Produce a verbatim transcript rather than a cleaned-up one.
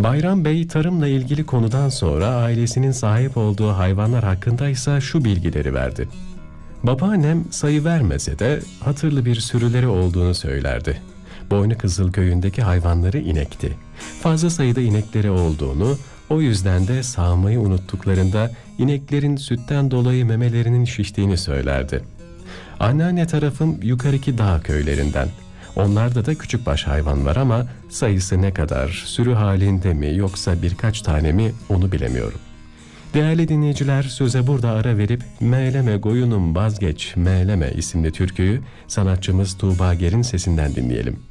Bayram Bey tarımla ilgili konudan sonra ailesinin sahip olduğu hayvanlar hakkında ise şu bilgileri verdi. Babaannem sayı vermese de hatırlı bir sürüleri olduğunu söylerdi. Boynukızıl köyündeki hayvanları inekti. Fazla sayıda inekleri olduğunu, o yüzden de sağmayı unuttuklarında ineklerin sütten dolayı memelerinin şiştiğini söylerdi. Anneanne tarafım yukarıki dağ köylerinden. Onlarda da küçükbaş hayvan var ama sayısı ne kadar, sürü halinde mi yoksa birkaç tane mi onu bilemiyorum. Değerli dinleyiciler, söze burada ara verip "Meyleme Goyunum Vazgeç Meyleme" isimli türküyü sanatçımız Tuğba Ger'in sesinden dinleyelim.